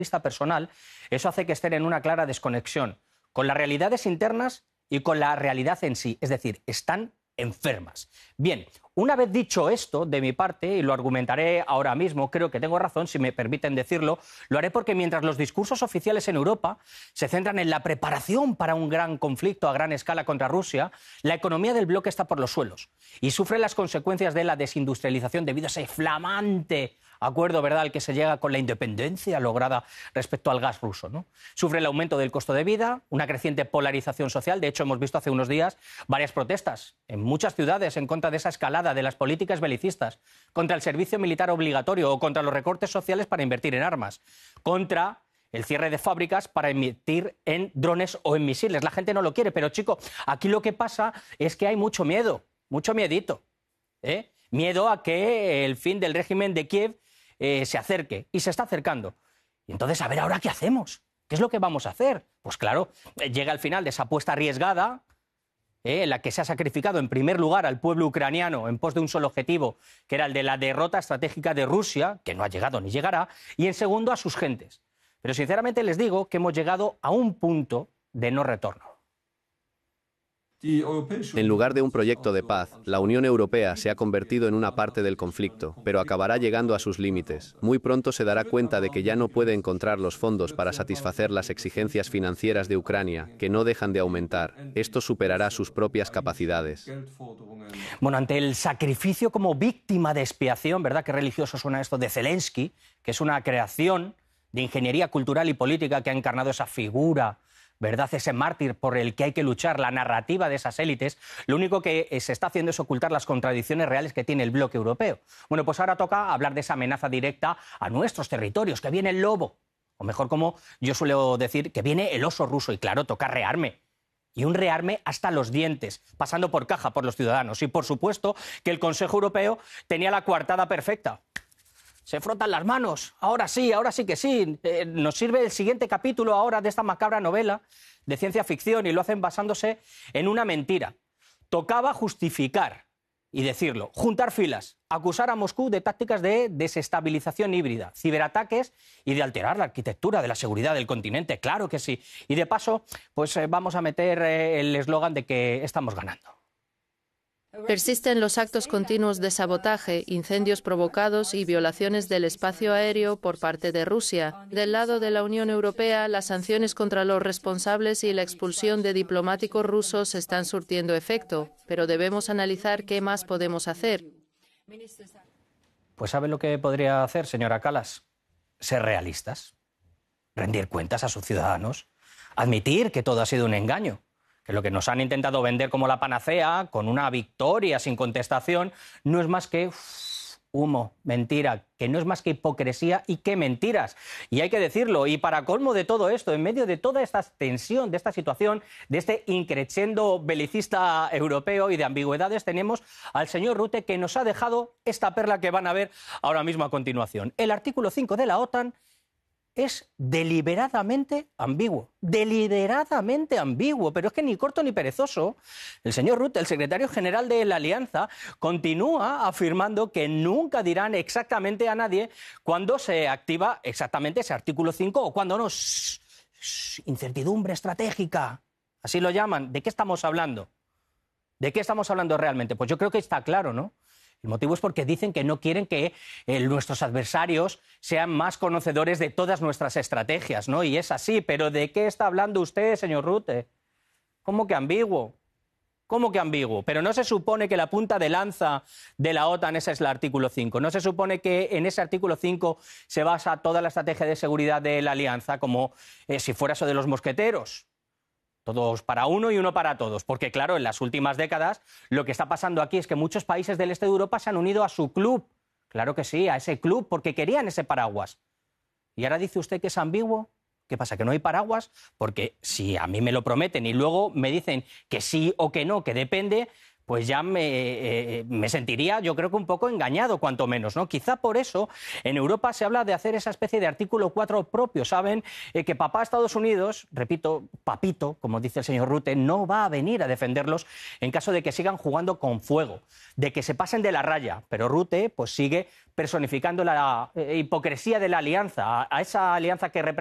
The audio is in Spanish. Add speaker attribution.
Speaker 1: vista personal, eso hace que estén en una clara desconexión con las realidades internas y con la realidad en sí. Es decir, están enfermas. Bien, una vez dicho esto de mi parte, y lo argumentaré ahora mismo, creo que tengo razón, si me permiten decirlo, lo haré porque mientras los discursos oficiales en Europa se centran en la preparación para un gran conflicto a gran escala contra Rusia, la economía del bloque está por los suelos y sufre las consecuencias de la desindustrialización debido a ese flamante acuerdo, ¿verdad?, al que se llega con la independencia lograda respecto al gas ruso, ¿no? Sufre el aumento del costo de vida, una creciente polarización social. De hecho, hemos visto hace unos días varias protestas en muchas ciudades en contra de esa escalada de las políticas belicistas, contra el servicio militar obligatorio o contra los recortes sociales para invertir en armas, contra el cierre de fábricas para invertir en drones o en misiles. La gente no lo quiere, pero chico, aquí lo que pasa es que hay mucho miedo, mucho miedito, ¿eh? Miedo a que el fin del régimen de Kiev se acerque, y se está acercando. Y entonces, a ver, ¿ahora qué hacemos? ¿Qué es lo que vamos a hacer? Pues claro, llega al final de esa apuesta arriesgada, en la que se ha sacrificado en primer lugar al pueblo ucraniano en pos de un solo objetivo, que era el de la derrota estratégica de Rusia, que no ha llegado ni llegará, y en segundo a sus gentes. Pero sinceramente les digo que hemos llegado a un punto de no retorno.
Speaker 2: En lugar de un proyecto de paz, la Unión Europea se ha convertido en una parte del conflicto, pero acabará llegando a sus límites. Muy pronto se dará cuenta de que ya no puede encontrar los fondos para satisfacer las exigencias financieras de Ucrania, que no dejan de aumentar. Esto superará sus propias capacidades.
Speaker 1: Bueno, ante el sacrificio como víctima de expiación, ¿verdad? Qué religioso suena esto de Zelensky, que es una creación de ingeniería cultural y política que ha encarnado esa figura, ¿verdad?, ese mártir por el que hay que luchar, la narrativa de esas élites. Lo único que se está haciendo es ocultar las contradicciones reales que tiene el bloque europeo. Bueno, pues ahora toca hablar de esa amenaza directa a nuestros territorios, que viene el lobo, o mejor, como yo suelo decir, que viene el oso ruso. Y claro, toca rearme. Y un rearme hasta los dientes, pasando por caja por los ciudadanos. Y por supuesto que el Consejo Europeo tenía la coartada perfecta. Se frotan las manos. Ahora sí que sí. Nos sirve el siguiente capítulo ahora de esta macabra novela de ciencia ficción, y lo hacen basándose en una mentira. Tocaba justificar y decirlo, juntar filas, acusar a Moscú de tácticas de desestabilización híbrida, ciberataques y de alterar la arquitectura de la seguridad del continente. Claro que sí. Y de paso, pues vamos a meter el eslogan de que estamos ganando.
Speaker 3: Persisten los actos continuos de sabotaje, incendios provocados y violaciones del espacio aéreo por parte de Rusia. Del lado de la Unión Europea, las sanciones contra los responsables y la expulsión de diplomáticos rusos están surtiendo efecto, pero debemos analizar qué más podemos hacer.
Speaker 1: Pues ¿sabe lo que podría hacer, señora Kallas? Ser realistas, rendir cuentas a sus ciudadanos, admitir que todo ha sido un engaño, que lo que nos han intentado vender como la panacea, con una victoria sin contestación, no es más que humo, mentira, que no es más que hipocresía y que mentiras. Y hay que decirlo, y para colmo de todo esto, en medio de toda esta tensión, de esta situación, de este increciendo belicista europeo y de ambigüedades, tenemos al señor Rutte, que nos ha dejado esta perla que van a ver ahora mismo a continuación. El artículo 5 de la OTAN es deliberadamente ambiguo, pero es que ni corto ni perezoso. El señor Rutte, el secretario general de la Alianza, continúa afirmando que nunca dirán exactamente a nadie cuándo se activa exactamente ese artículo 5 o cuándo no. Incertidumbre estratégica, así lo llaman. ¿De qué estamos hablando? ¿De qué estamos hablando realmente? Pues yo creo que está claro, ¿no? El motivo es porque dicen que no quieren que nuestros adversarios sean más conocedores de todas nuestras estrategias, ¿no? Y es así, pero ¿de qué está hablando usted, señor Rutte? ¿Cómo que ambiguo? ¿Cómo que ambiguo? Pero no se supone que la punta de lanza de la OTAN ese es el artículo 5. No se supone que en ese artículo 5 se basa toda la estrategia de seguridad de la Alianza, como si fuera eso de los mosqueteros. Todos para uno y uno para todos, porque claro, en las últimas décadas lo que está pasando aquí es que muchos países del este de Europa se han unido a su club, claro que sí, a ese club, porque querían ese paraguas. Y ahora dice usted que es ambiguo. ¿Qué pasa, que no hay paraguas? Porque si a mí me lo prometen y luego me dicen que sí o que no, que depende, pues ya me sentiría, yo creo que un poco engañado, cuanto menos, ¿no? Quizá por eso en Europa se habla de hacer esa especie de artículo 4 propio. Saben que papá Estados Unidos, repito, papito, como dice el señor Rutte, no va a venir a defenderlos en caso de que sigan jugando con fuego, de que se pasen de la raya. Pero Rutte pues sigue personificando la hipocresía de la alianza, a esa alianza que representa